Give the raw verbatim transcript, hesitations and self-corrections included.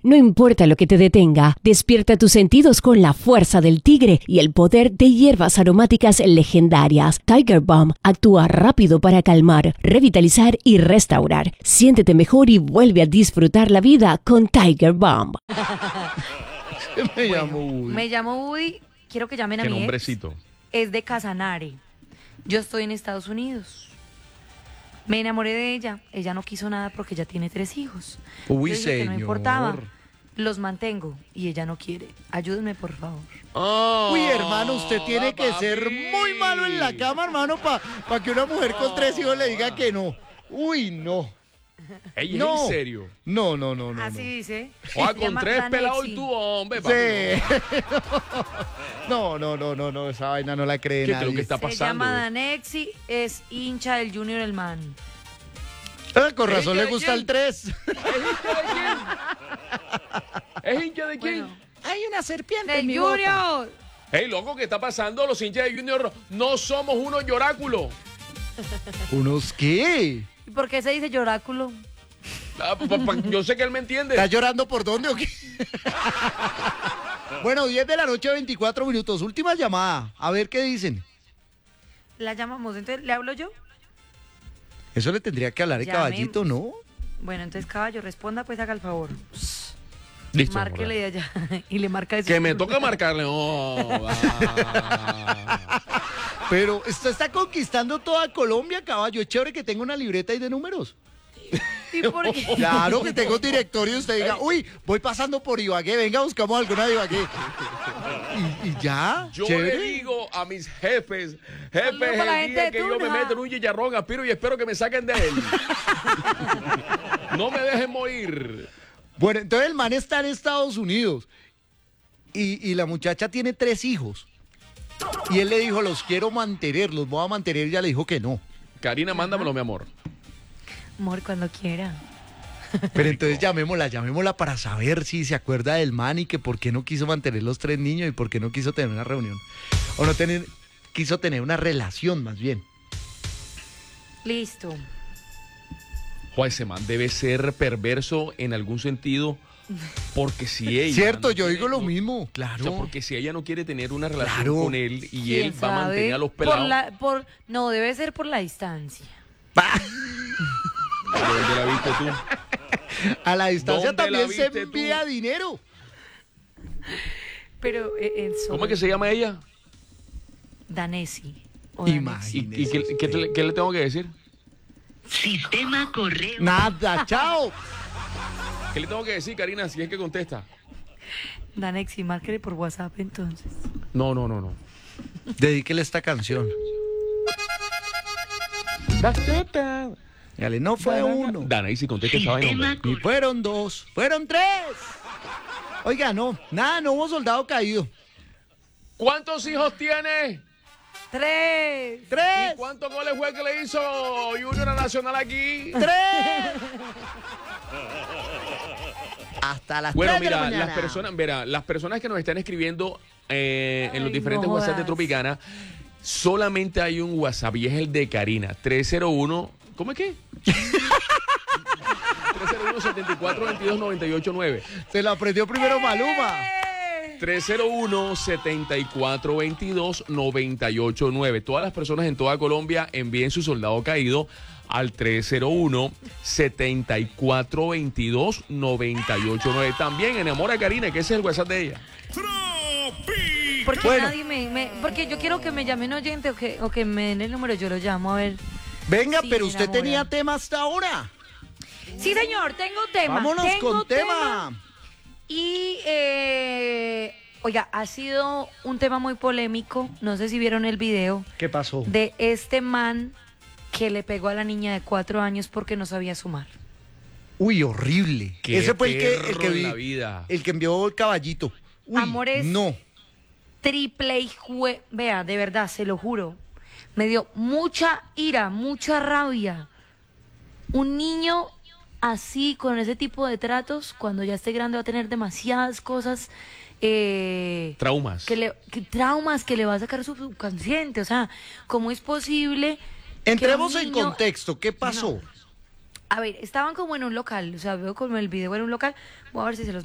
No importa lo que te detenga, despierta tus sentidos con la fuerza del tigre y el poder de hierbas aromáticas legendarias. Tiger Balm actúa rápido para calmar, revitalizar y restaurar. Siéntete mejor y vuelve a disfrutar la vida con Tiger Balm. Me llamo Woody. Me llamo Woody. Quiero que llamen a Qué mi ex. nombrecito. Es de Casanare. Yo estoy en Estados Unidos. Me enamoré de ella. Ella no quiso nada porque ya tiene tres hijos. Uy, Yo dije que señor. no importaba. Los mantengo y ella no quiere. Ayúdenme, por favor. Oh, Uy, hermano, usted tiene que papi. ser muy malo en la cama, hermano, para pa que una mujer con tres hijos le diga que no. Uy, no. Ey, ¿es No. en serio? No, no, no, no. Así no. dice. Oa, Se con llama tres Danexi. pelados y tú, hombre, papi. Sí. No, no, no, no, no, esa vaina no la cree ¿Qué nadie. creo que está Se pasando? llama eh? Danexi, es hincha del Junior el man. Ah, con ¿Es razón hincha le de gusta quién? el tres. ¿Es hincha de quién? ¿Es hincha de quién? Bueno, Hay una serpiente del en mi bota. Junior. Ey, loco, ¿qué está pasando? Los hinchas de Junior no somos unos lloráculos. ¿Unos qué? ¿Y por qué se dice lloráculo? Ah, pa- pa- yo sé que él me entiende. ¿Estás llorando por dónde o qué? Bueno, diez de la noche, veinticuatro minutos. Última llamada. A ver qué dicen. La llamamos, entonces, ¿le hablo yo? Eso le tendría que hablar el Llamemos. caballito, ¿no? Bueno, entonces, caballo, responda, pues haga el favor. Listo. Márquele de allá y le marca eso. Que me toca marcarle. Oh, va. Pero usted está conquistando toda Colombia, caballo. Es chévere que tenga una libreta ahí de números. ¿Y por qué? Claro, que tengo directorio y usted diga, uy, voy pasando por Ibagué, venga, buscamos alguna de Ibagué. Y, y ya, Yo chévere. le digo a mis jefes, jefes, Saludos para la el gente día de que yo me Tunja. meto en un chicharrón, aspiro y espero que me saquen de él. No me dejen morir. Bueno, entonces el man está en Estados Unidos y, y la muchacha tiene tres hijos. Y él le dijo, los quiero mantener, los voy a mantener. Y ella le dijo que no. Karina, mándamelo, mi amor. Amor, cuando quiera. Pero entonces llamémosla, llamémosla para saber si se acuerda del man y que por qué no quiso mantener los tres niños y por qué no quiso tener una reunión. O no tener, quiso tener una relación más bien. Listo. Joder, ese man debe ser perverso en algún sentido. Porque si ella. Cierto, no yo quiere- digo lo no- mismo, O claro. sea, porque si ella no quiere tener una relación Claro. con él y ¿Quién él va a sabe? mantener a los Por pelados. la, por, no, debe ser por la distancia. ¿Dónde la viste tú? A la distancia ¿Dónde la también se viste tú? envía dinero. Pero eh, en ¿Cómo es que se llama ella? Danesi. o Imagínese. ¿Y, y qué, qué te- qué le tengo que decir? Sistema correo. Nada, chao. ¿Qué le tengo que decir, Karina, si es que contesta? Danexi. Danexi, márquele por WhatsApp entonces. No, no, no, no. Dedíquele esta canción. Dale, no fue uno. Dana, y si contesta esa vaina, Sistema hombre. Y fueron dos. Fueron tres. Oiga, no. Nada, no hubo soldado caído. ¿Cuántos hijos tiene? ¡Tres! Tres. ¿Y cuántos goles fue que le hizo Junior a Nacional aquí? Tres. Hasta las Bueno, tres de la mira, mañana. las personas, verá, las personas que nos están escribiendo eh, en los Ay, diferentes no WhatsApp de jodas. Tropicana, solamente hay un WhatsApp y es el de Karina, tres cero uno, ¿cómo es que? tres cero uno, setenta y cuatro, veintidós, noventa y ocho, nueve. Se lo aprendió primero Maluma. tres cero uno, setenta y cuatro, veintidós, noventa y ocho, nueve. Todas las personas en toda Colombia envíen su soldado caído al tres cero uno, setenta y cuatro, veintidós, noventa y ocho, nueve. También enamora a Karina, que ese es el WhatsApp de ella. Porque Bueno. nadie me, me- Porque yo quiero que me llamen oyente o que, o que me den el número, yo lo llamo a ver. Venga, Sí, pero usted enamora. tenía tema hasta ahora. Sí, señor, tengo tema. Vámonos tengo con tema. Y, eh, oiga, ha sido un tema muy polémico. No sé si vieron el video ¿Qué pasó? de este man que le pegó a la niña de cuatro años porque no sabía sumar. Uy, horrible. Qué Ese fue el que, el perro que en vi- la vida. el que envió el caballito. Uy, Amores. no. Triple y jue... Vea, de verdad, se lo juro. Me dio mucha ira, mucha rabia. Un niño así, con ese tipo de tratos, cuando ya esté grande va a tener demasiadas cosas, eh, Traumas. que le, que, traumas que le va a sacar su subconsciente. O sea, ¿cómo es posible? que Entremos un en niño- contexto. ¿Qué pasó? A ver, estaban como en un local, o sea, veo como el video en un local. Voy a ver si se los